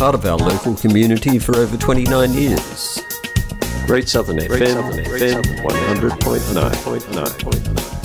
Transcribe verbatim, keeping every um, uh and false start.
part of our local community for over twenty-nine years. Great Southern F M, one hundred point nine.